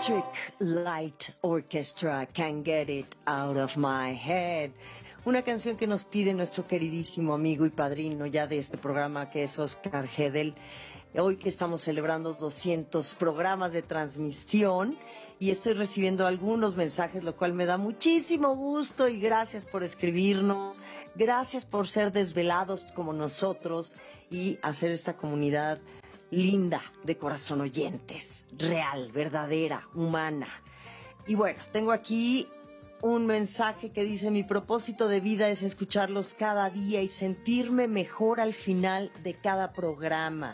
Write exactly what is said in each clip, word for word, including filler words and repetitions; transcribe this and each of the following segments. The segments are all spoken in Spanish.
Electric Light Orchestra, Can't Get It Out of My Head. Una canción que nos pide nuestro queridísimo amigo y padrino ya de este programa, que es Oscar Hedel. Hoy que estamos celebrando doscientos programas de transmisión y estoy recibiendo algunos mensajes, lo cual me da muchísimo gusto, y gracias por escribirnos, gracias por ser desvelados como nosotros y hacer esta comunidad linda de corazón oyentes, real, verdadera, humana. Y bueno, tengo aquí un mensaje que dice: mi propósito de vida es escucharlos cada día y sentirme mejor al final de cada programa.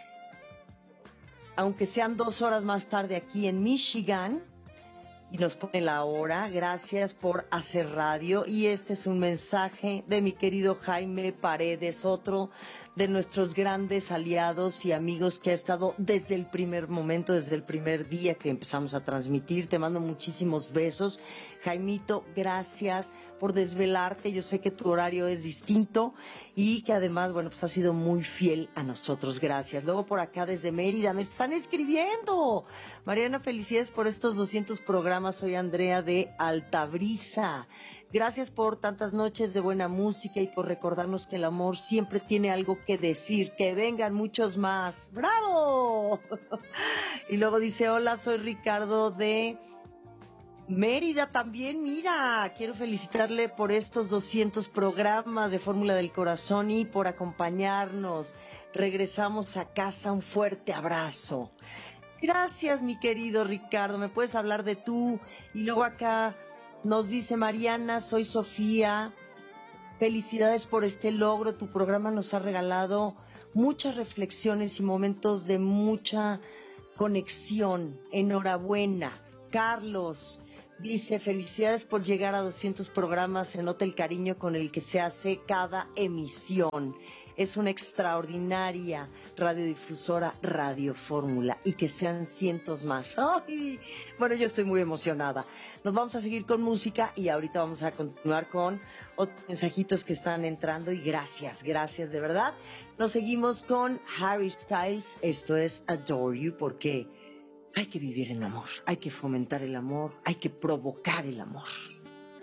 Aunque sean dos horas más tarde aquí en Michigan, y nos pone la hora, gracias por hacer radio. Y este es un mensaje de mi querido Jaime Paredes, otro de nuestros grandes aliados y amigos que ha estado desde el primer momento, desde el primer día que empezamos a transmitir. Te mando muchísimos besos, Jaimito, gracias por desvelarte. Yo sé que tu horario es distinto y que además, bueno, pues has sido muy fiel a nosotros, gracias. Luego por acá desde Mérida me están escribiendo: Mariana, felicidades por estos doscientos programas, soy Andrea de Altabrisa. Gracias por tantas noches de buena música y por recordarnos que el amor siempre tiene algo que decir. Que vengan muchos más. ¡Bravo! Y luego dice: hola, soy Ricardo de Mérida también. Mira, quiero felicitarle por estos doscientos programas de Fórmula del Corazón y por acompañarnos. Regresamos a casa, un fuerte abrazo. Gracias, mi querido Ricardo. ¿Me puedes hablar de tú? Y luego acá nos dice Mariana: soy Sofía. Felicidades por este logro. Tu programa nos ha regalado muchas reflexiones y momentos de mucha conexión. Enhorabuena. Carlos dice: felicidades por llegar a doscientos programas. Se nota el cariño con el que se hace cada emisión. Es una extraordinaria radiodifusora, Radio Fórmula, y que sean cientos más. ¡Ay! Bueno, yo estoy muy emocionada. Nos vamos a seguir con música y ahorita vamos a continuar con otros mensajitos que están entrando, y gracias, gracias de verdad. Nos seguimos con Harry Styles. Esto es Adore You, porque hay que vivir en amor, hay que fomentar el amor, hay que provocar el amor.